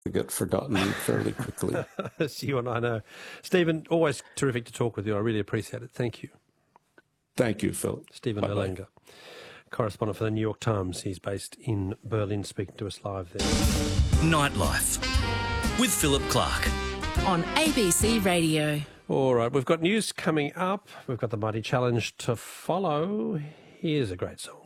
get forgotten fairly quickly. As you and I know. Stephen, always terrific to talk with you. I really appreciate it. Thank you. Thank you, Phil. Stephen Erlanger, correspondent for the New York Times. He's based in Berlin, speaking to us live there. Nightlife with Philip Clark on ABC Radio. All right, we've got news coming up. We've got the Mighty Challenge to follow. Here's a great song.